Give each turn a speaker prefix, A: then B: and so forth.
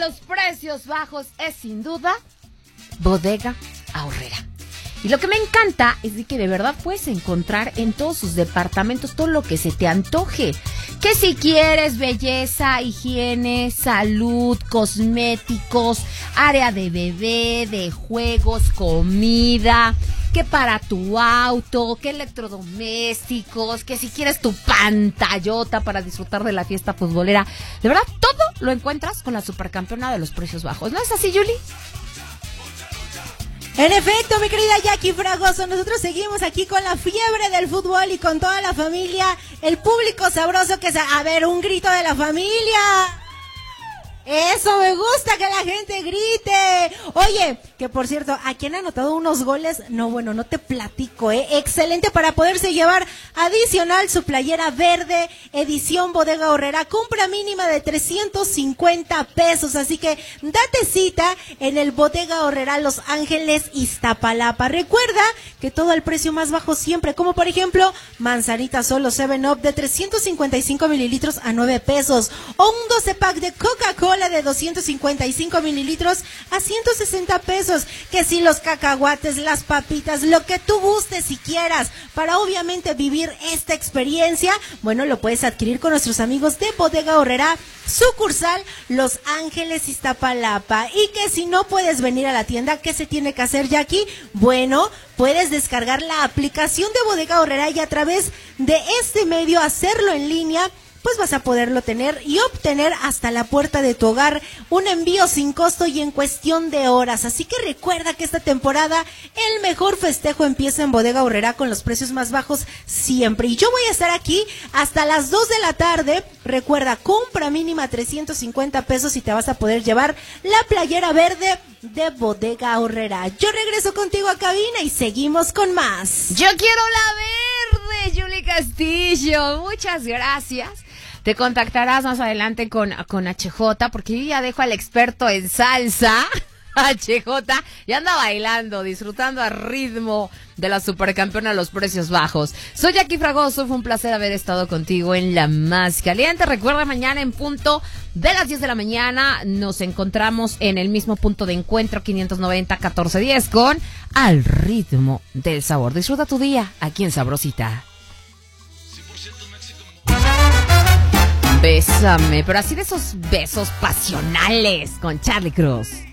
A: los precios bajos es sin duda Bodega Aurrera. Y lo que me encanta es de que de verdad puedes encontrar en todos sus departamentos todo lo que se te antoje. Que si quieres belleza, higiene, salud, cosméticos, área de bebé, de juegos, comida, que para tu auto, que electrodomésticos, que si quieres tu pantallota para disfrutar de la fiesta futbolera. De verdad, todo lo encuentras con la supercampeona de los precios bajos. ¿No es así, Julie?
B: En efecto, mi querida Jackie Fragoso, nosotros seguimos aquí con la fiebre del fútbol y con toda la familia, el público sabroso que a ver, un grito de la familia. Eso, me gusta que la gente grite. Oye, que por cierto, ¿a quién ha anotado unos goles? No, bueno, no te platico, excelente para poderse llevar adicional su playera verde, edición Bodega Aurrera, compra mínima de 350 pesos, así que date cita en el Bodega Aurrera Los Ángeles, Iztapalapa. Recuerda que todo el precio más bajo siempre, como por ejemplo, manzanita solo 7-Up de 355 mililitros a 9 pesos, o un 12 pack de Coca-Cola de 255 mililitros a 160 pesos, que si los cacahuates, las papitas, lo que tú gustes y quieras, para obviamente vivir esta experiencia, bueno, lo puedes adquirir con nuestros amigos de Bodega Aurrera, sucursal Los Ángeles, Iztapalapa. Y que si no puedes venir a la tienda, ¿qué se tiene que hacer, Jackie? Bueno, puedes descargar la aplicación de Bodega Aurrera y a través de este medio hacerlo en línea, pues vas a poderlo tener y obtener hasta la puerta de tu hogar un envío sin costo y en cuestión de horas. Así que recuerda que esta temporada el mejor festejo empieza en Bodega Aurrera con los precios más bajos siempre. Y yo voy a estar aquí hasta las 2 de la tarde. Recuerda, compra mínima 350 pesos y te vas a poder llevar la playera verde de Bodega Aurrera. Yo regreso contigo a cabina y seguimos con más.
A: Yo quiero la verde, Julie Castillo. Muchas gracias. Te contactarás más adelante con HJ, porque yo ya dejo al experto en salsa, HJ, y anda bailando, disfrutando al ritmo de la supercampeona a los precios bajos. Soy Jackie Fragoso, fue un placer haber estado contigo en La Más Caliente. Recuerda, mañana en punto de las 10 de la mañana nos encontramos en el mismo punto de encuentro, 590-1410, con Al Ritmo del Sabor. Disfruta tu día aquí en Sabrosita. Bésame, pero así de esos besos pasionales con Charly Cruz.